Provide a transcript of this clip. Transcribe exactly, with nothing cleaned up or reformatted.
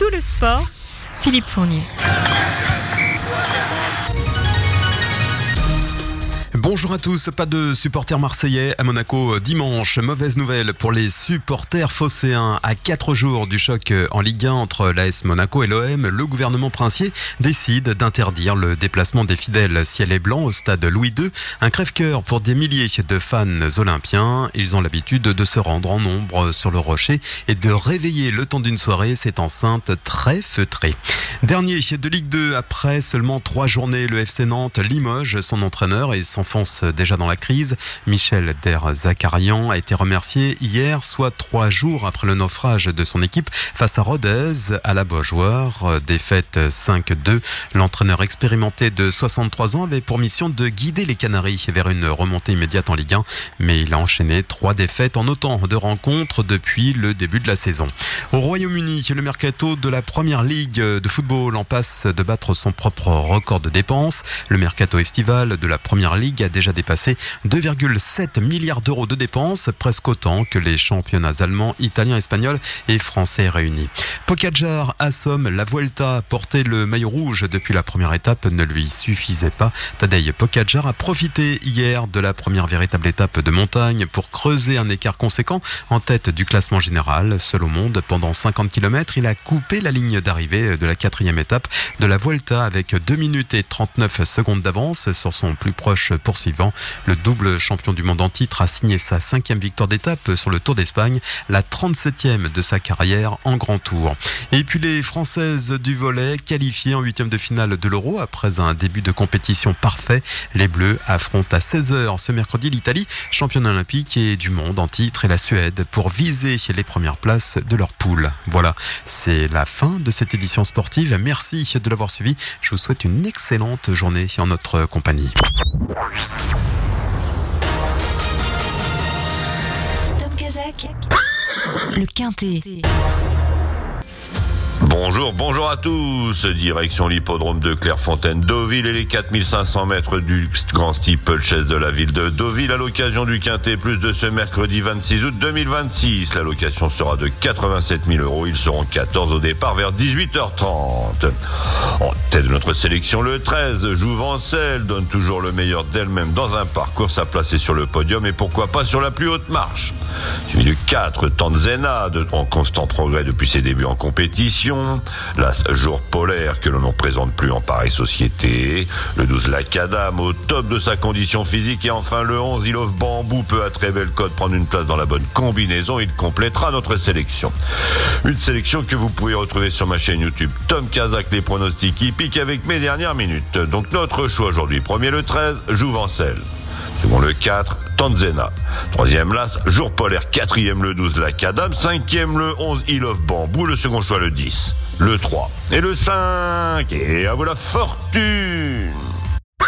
tout le sport, Philippe Fournier. Bonjour à tous, pas de supporters marseillais à Monaco dimanche. Mauvaise nouvelle pour les supporters phocéens. À quatre jours du choc en Ligue un entre l'A S Monaco et l'O M, le gouvernement princier décide d'interdire le déplacement des fidèles ciel et blanc au stade Louis deux. Un crève-cœur pour des milliers de fans olympiens. Ils ont l'habitude de se rendre en nombre sur le rocher et de réveiller le temps d'une soirée cette enceinte très feutrée. Dernier de Ligue deux, après seulement trois journées, le F C Nantes limoge son entraîneur et s'enfonce déjà dans la crise. Michel Der-Zakarian a été remercié hier, soit trois jours après le naufrage de son équipe face à Rodez à la Beaujoire. Défaite cinq deux. L'entraîneur expérimenté de soixante-trois ans avait pour mission de guider les Canaries vers une remontée immédiate en Ligue un, mais il a enchaîné trois défaites en autant de rencontres depuis le début de la saison. Au Royaume-Uni, le mercato de la Première Ligue de football en passe de battre son propre record de dépenses. Le mercato estival de la Première Ligue a déjà dépassé deux virgule sept milliards d'euros de dépenses, presque autant que les championnats allemands, italiens, espagnols et français réunis. Pogačar assomme la Vuelta. Porter le maillot rouge depuis la première étape ne lui suffisait pas. Tadej Pogačar a profité hier de la première véritable étape de montagne pour creuser un écart conséquent en tête du classement général. Seul au monde, pendant cinquante kilomètres, il a coupé la ligne d'arrivée de la quatrième étape de la Vuelta avec deux minutes et trente-neuf secondes d'avance sur son plus proche poursuivant. Le double champion du monde en titre a signé sa cinquième victoire d'étape sur le Tour d'Espagne, la trente-septième de sa carrière en grand tour. Et puis les Françaises du volley qualifiées en huitième de finale de l'Euro après un début de compétition parfait. Les Bleus affrontent à seize heures ce mercredi l'Italie, championne olympique et du monde en titre, et la Suède pour viser les premières places de leur poule. Voilà, c'est la fin de cette édition sportive. Merci de l'avoir suivi. Je vous souhaite une excellente journée en notre compagnie. Tom Kazak, le Quintet. Bonjour, bonjour à tous. Direction l'hippodrome de Clairefontaine-Deauville et les quatre mille cinq cents mètres du grand steeplechase de la ville de Deauville à l'occasion du Quintet Plus de ce mercredi vingt-six août deux mille vingt-six. La location sera de quatre-vingt-sept mille euros. Ils seront quatorze au départ vers dix-huit heures trente. En tête de notre sélection, le treize, Jouvencel, donne toujours le meilleur d'elle-même dans un parcours. Sa place est sur le podium et pourquoi pas sur la plus haute marche. Suivi du quatre, Tanzena, en constant progrès depuis ses débuts en compétition. L'As Jour Polaire, que l'on ne présente plus en pareille société. Le douze, Lacadam, au top de sa condition physique. Et enfin le onze, Il of Bambou, peut à très belle cote prendre une place dans la bonne combinaison. Il complétera notre sélection. Une sélection que vous pouvez retrouver sur ma chaîne YouTube Tom Kazak, les pronostics hippiques avec mes dernières minutes. Donc notre choix aujourd'hui, premier le treize, Jouvencel. Second le quatre, Tanzena. Troisième l'As, Jour Polaire. Quatrième le douze, Lacadam. Cinquième le onze, Il of Bambou. Le second choix le dix, le trois et le cinq. Et à vous la fortune!